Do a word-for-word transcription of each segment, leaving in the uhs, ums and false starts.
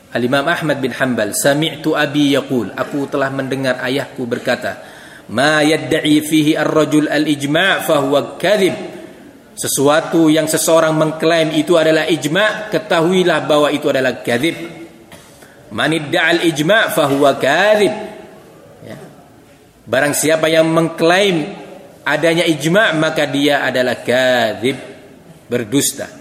Al-Imam Ahmad bin Hanbal, sami'tu abi yaqul, aku telah mendengar ayahku berkata, ma yadda'i fihi ar-rajul al-ijma' fahuwa kadhib. Sesuatu yang seseorang mengklaim itu adalah ijma', ketahuilah bahwa itu adalah kadhib. Man idda'al ijma' fahuwa kadhib. Ya. Barang siapa yang mengklaim adanya ijma', maka dia adalah kadhib, berdusta.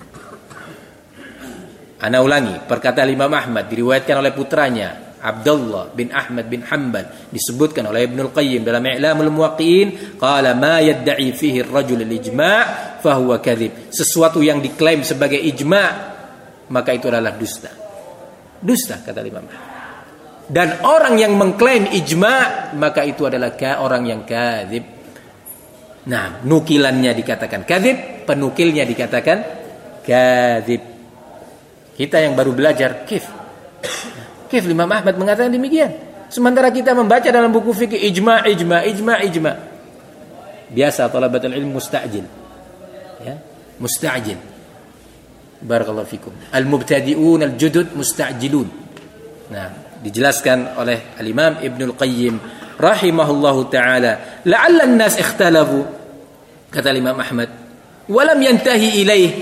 Ana ulangi, perkataan Imam Ahmad diriwayatkan oleh putranya Abdullah bin Ahmad bin Hanbal, disebutkan oleh Ibnul Qayyim dalam I'lamul Muwaqqi'in, qala ma yadda'i fihi ar-rajul al-ijma' fa huwa kadhib. Sesuatu yang diklaim sebagai ijma' maka itu adalah dusta. Dusta, kata Imam Ahmad. Dan orang yang mengklaim ijma' maka itu adalah orang yang kadhib. Nah, nukilannya dikatakan kadhib, penukilnya dikatakan kadhib. Kita yang baru belajar, kif kif Imam Ahmad mengatakan demikian, sementara kita membaca dalam buku fikih ijma' ijma' ijma' ijma'. Biasa talabatul ilm musta'jil, ya, musta'jil. Barakallahu fikum. Al-mubtadi'un al-judud musta'jilun. Nah, dijelaskan oleh Al-Imam Ibnul Qayyim rahimahullahu taala, la'alla an-nas ikhtalafu, kata Imam Ahmad, wa lam yantahi ilaih.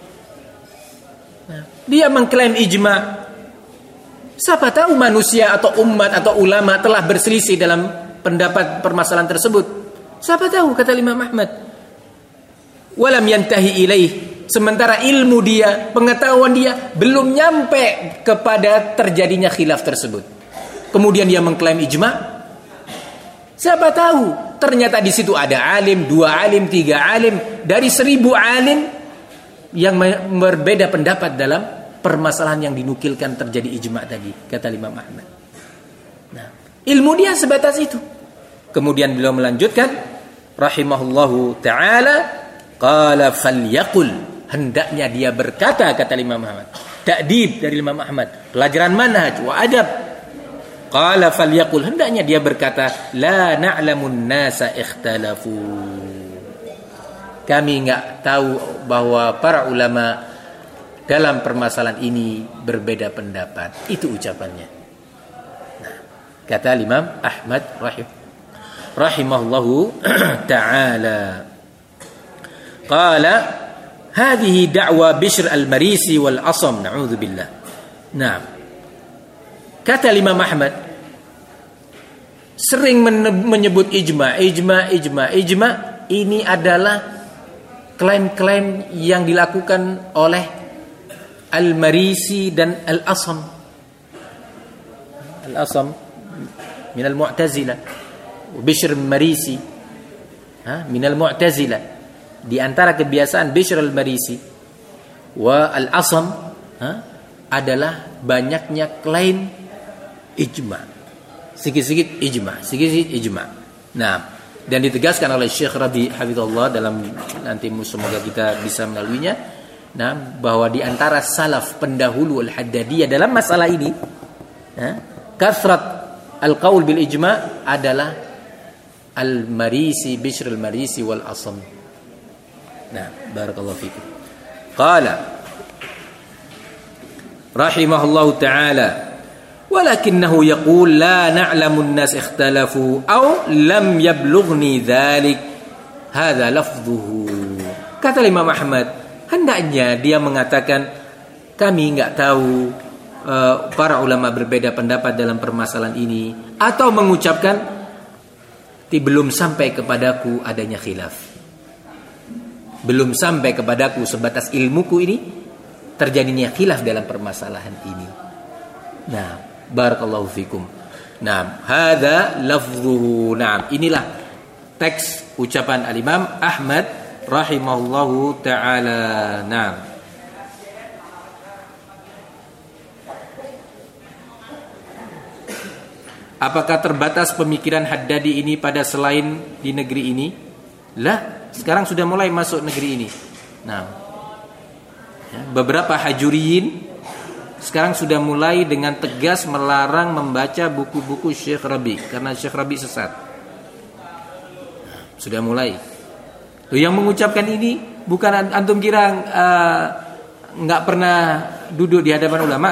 Dia mengklaim ijma'. Siapa tahu manusia atau umat atau ulama telah berselisih dalam pendapat permasalahan tersebut. Siapa tahu, kata Imam Ahmad. Walam yantahi ilaih. Sementara ilmu dia, pengetahuan dia belum nyampe kepada terjadinya khilaf tersebut. Kemudian dia mengklaim ijma'. Siapa tahu ternyata di situ ada alim, dua alim, tiga alim, dari seribu alim yang berbeda pendapat dalam permasalahan yang dinukilkan terjadi ijma' tadi, kata Imam Ahmad. Nah, ilmu dia sebatas itu. Kemudian beliau melanjutkan rahimahullahu taala, qala falyaqul, hendaknya dia berkata, kata Imam Ahmad. Ta'dib dari Imam Ahmad, pelajaran manhaj wa adab. Qala falyaqul, hendaknya dia berkata, la na'lamun nasa ikhtalafu. Kami enggak tahu bahwa para ulama dalam permasalahan ini berbeda pendapat. Itu ucapannya. Nah, kata Imam Ahmad rahim rahimahullahu taala, qala hadhihi da'wa Bishr al-Marisi wal Asam, na'udzubillah. Nah, kata Imam Ahmad sering menyebut ijma, ijma, ijma, ijma. Ini adalah klaim-klaim yang dilakukan oleh Al-Marisi dan Al-Asam. Al-Asam min al-Mu'tazilah, Bishr al-Marisi ha min al-Mu'tazilah. Di antara kebiasaan Bishr al-Marisi wa Al-Asam ha, adalah banyaknya klaim ijma. Sikit-sikit ijma, sikit-sikit ijma. Nah, dan ditegaskan oleh Syekh Rabi hafizahullah dalam, nanti semoga kita bisa melaluinya. Nah, bahwa di antara salaf pendahulu al-Haddadiyah dalam masalah ini, ya, kasrat al-qaul bil ijma' adalah al-Marisi, Bishr al-Marisi wal Asam. Nah, barakallahu fikum. Qala rahimahullahu ta'ala, walakinahu yaqul la na'lamu an-nas ikhtalafu aw lam yablughni dhalik, hadha lafdhuhu. Kata Imam Ahmad, hendaknya dia mengatakan kami enggak tahu, uh, para ulama berbeda pendapat dalam permasalahan ini, atau mengucapkan belum sampai kepadaku adanya khilaf, belum sampai kepadaku sebatas ilmuku ini terjadinya khilaf dalam permasalahan ini. Nah, barakallahu fikum. Nah, hadza lafzuhu. Nah, inilah teks ucapan Al-Imam Ahmad rahimahullahu ta'ala. Nah, apakah terbatas pemikiran Haddadi ini pada selain di negeri ini? Lah, sekarang sudah mulai masuk negeri ini. Nah, beberapa hajuriyin sekarang sudah mulai dengan tegas melarang membaca buku-buku Syekh Rabi karena Syekh Rabi sesat. Nah, sudah mulai. Yang mengucapkan ini bukan antum kira uh, nggak pernah duduk di hadapan ulama.